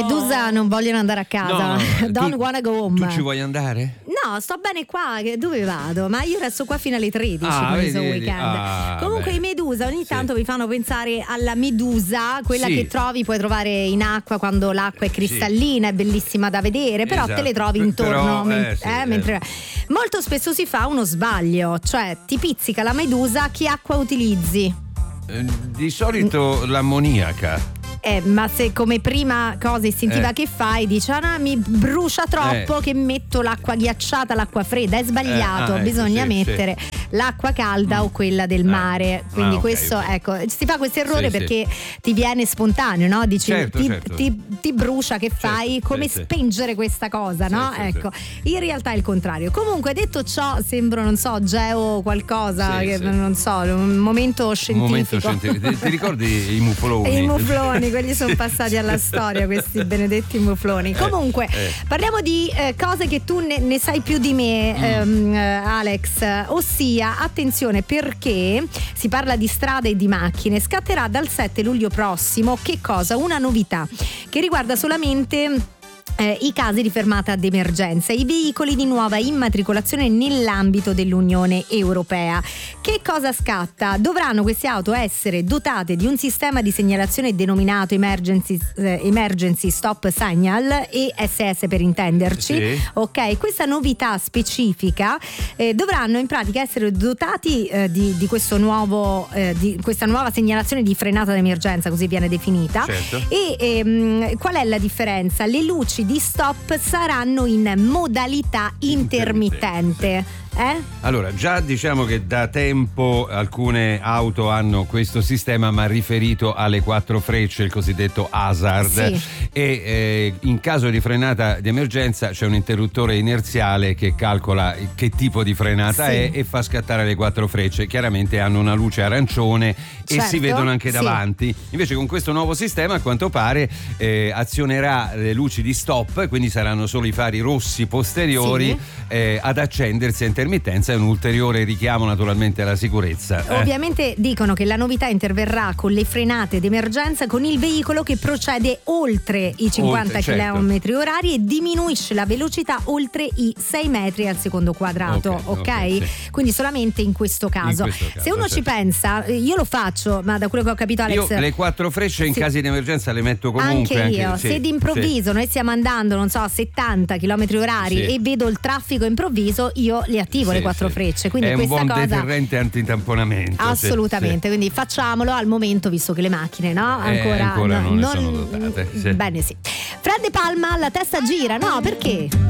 Medusa non vogliono andare a casa. No, Don't wanna go home. Tu ci vuoi andare? No, sto bene qua, dove vado? Ma io resto qua fino alle 13 con vedi, questo weekend. Comunque beh. i Medusa ogni tanto vi fanno pensare alla medusa, quella Sì. che puoi trovare in acqua quando l'acqua è cristallina, è bellissima da vedere, però te le trovi intorno. Mentre molto spesso si fa uno sbaglio, cioè ti pizzica la medusa, che acqua utilizzi? Di solito l'ammoniaca. Ma se come prima cosa istintiva che fai dici mi brucia troppo che metto l'acqua ghiacciata, l'acqua fredda, è sbagliato, bisogna mettere l'acqua calda o quella del mare, quindi questo ecco, si fa questo errore perché ti viene spontaneo, no? Dici ti brucia, che fai? Come spengere questa cosa, no? Ecco, in realtà è il contrario. Comunque detto ciò, sembro geo qualcosa che non so, un momento scientifico. Ti ricordi i mufloni? I mufloni, quelli sono passati alla storia, questi benedetti mufloni. Comunque parliamo di cose che tu ne sai più di me, Alex, ossia attenzione, perché si parla di strade e di macchine. Scatterà dal 7 luglio prossimo che cosa? Una novità che riguarda solamente i casi di fermata d'emergenza, i veicoli di nuova immatricolazione nell'ambito dell'Unione Europea. Che cosa scatta? Dovranno queste auto essere dotate di un sistema di segnalazione denominato Emergency Stop Signal, ESS per intenderci. Ok, questa novità specifica dovranno in pratica essere dotati di questo nuovo di questa nuova segnalazione di frenata d'emergenza, così viene definita. E qual è la differenza? Le luci di stop saranno in modalità intermittente. Allora, già diciamo che da tempo alcune auto hanno questo sistema, ma riferito alle 4 frecce, il cosiddetto hazard, e in caso di frenata di emergenza c'è un interruttore inerziale che calcola che tipo di frenata è e fa scattare le 4 frecce. Chiaramente hanno una luce arancione e si vedono anche davanti. Invece con questo nuovo sistema, a quanto pare, azionerà le luci di stop, quindi saranno solo i fari rossi posteriori ad accendersi a intermittenza. È un ulteriore richiamo naturalmente alla sicurezza. Ovviamente dicono che la novità interverrà con le frenate d'emergenza con il veicolo che procede oltre i 50 km orari e diminuisce la velocità oltre i 6 metri al secondo quadrato. Quindi solamente in questo caso. Se uno ci pensa, io lo faccio, ma da quello che ho capito, Alex, io le 4 frecce in casi di emergenza le metto comunque. Anche io. Se d'improvviso noi stiamo andando, non so, a 70 km orari e vedo il traffico improvviso, io li attivo le 4 frecce. Quindi è questa un buon cosa deterrente antitamponamento. Assolutamente, quindi facciamolo al momento, visto che le macchine ancora non ne sono dotate. Bene, Fred De Palma, la testa gira, no? Perché?